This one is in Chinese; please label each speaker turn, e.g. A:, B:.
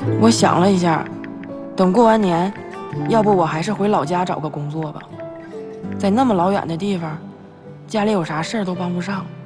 A: 我想了一下，等过完年，要不我还是回老家找个工作吧。在那么老远的地方，家里有啥事儿都帮不上。